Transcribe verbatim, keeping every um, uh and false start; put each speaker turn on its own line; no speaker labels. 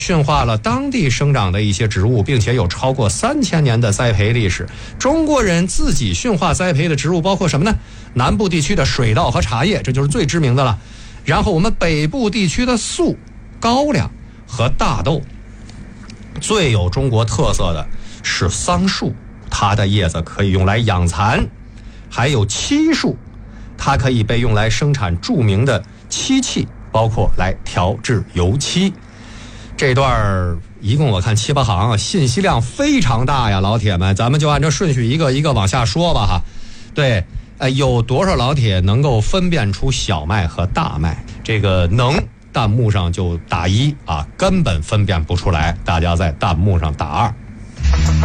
驯化了当地生长的一些植物，并且有超过三千年的栽培历史。中国人自己驯化栽培的植物包括什么呢？南部地区的水稻和茶叶，这就是最知名的了。然后我们北部地区的粟、高粱和大豆。最有中国特色的是桑树，它的叶子可以用来养蚕。还有漆树，它可以被用来生产著名的漆器，包括来调制油漆。这段一共我看七八行，信息量非常大呀，老铁们，咱们就按照顺序一个一个往下说吧哈。对，呃，有多少老铁能够分辨出小麦和大麦？这个能，弹幕上就打一啊，根本分辨不出来，大家在弹幕上打二。